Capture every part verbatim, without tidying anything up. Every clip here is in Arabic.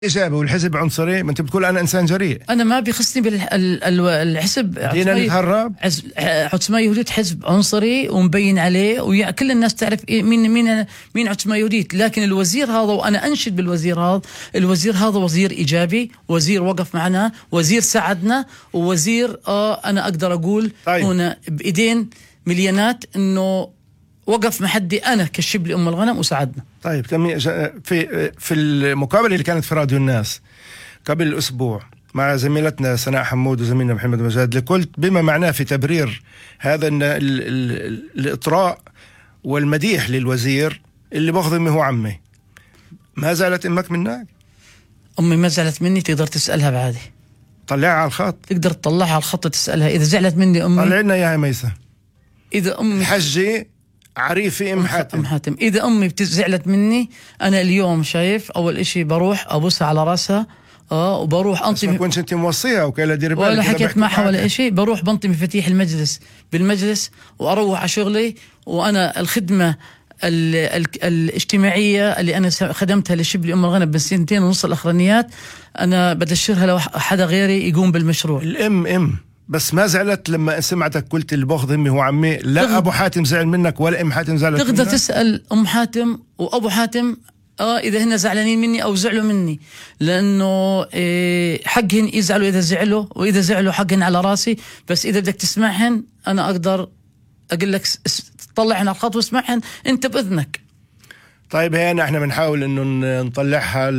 إجابة والحزب عنصري؟ ما أنت بتقول أنا إنسان جريء. أنا ما بيخصني بالحزب. دينا نتهرب. عتمة يهوديت حزب عنصري ومبين عليه وكل الناس تعرف مين مين مين عتمة يهوديت، لكن الوزير هذا وأنا أنشد بالوزير هذا، الوزير هذا وزير إيجابي، وزير وقف معنا، وزير ساعدنا، ووزير آه أنا أقدر أقول طيب. هنا بإيدين مليونات إنه وقف محدي أنا كشبلي أم الغنم وساعدنا. طيب في في المقابلة اللي كانت في راديو الناس قبل الأسبوع مع زميلتنا سناء حمود وزميلنا محمد مجاد، قلت بما معناه في تبرير هذا ال ال ال الإطراء والمديح للوزير اللي بخضمي هو عمي. ما زالت أمك منك؟ أمي ما زعلت مني، تقدر تسألها بعادي. طلعها على الخط. تقدر تطلعها على الخط تسألها إذا زعلت مني أمي. طلعنا يا ميسة. إذا أمي حجي عريفي ام حاتم. ام حاتم اذا امي زعلت مني انا اليوم شايف اول اشي بروح ابوسها على راسها اه وبروح انطي. ما كنتش انت موصيها وكيلا دير بالك ولا حكيت معها ولا اشي، بروح بنطي مفاتيح المجلس بالمجلس واروح على شغلي. وانا الخدمه ال ال الاجتماعيه اللي انا خدمتها لشبلي ام الغنم بالسنتين ونص الاخرانيات انا بدشرها لو حدا غيري يقوم بالمشروع. الام ام بس ما زعلت لما سمعتك قلت اللي باخذ امي هو عمي؟ لا تغ... ابو حاتم زعل منك ولا ام حاتم زعلت تقدر منك؟ تسال ام حاتم وابو حاتم اه اذا هن زعلانين مني او زعلوا مني، لانه إيه حقهن يزعلوا اذا زعلوا، واذا زعلوا حقهن على راسي. بس اذا بدك تسمعهن انا اقدر اقول لك طلعهن على الخط واسمعهن انت باذنك. طيب هنا احنا بنحاول انه نطلعها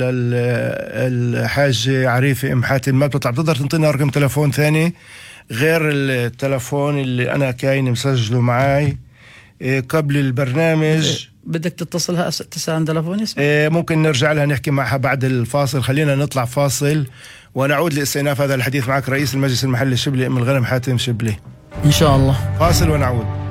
للحاج عريفي ام حاتم، ما بتطلع. بتقدر تنطينا رقم تلفون ثاني غير التلفون اللي انا كاين مسجله معاي قبل البرنامج؟ بدك تتصلها تسأل عن تلفوني؟ ممكن نرجع لها نحكي معها بعد الفاصل. خلينا نطلع فاصل ونعود لاستئناف هذا الحديث معك رئيس المجلس المحلي الشبلي ام الغنم حاتم شبلي ان شاء الله. فاصل ونعود.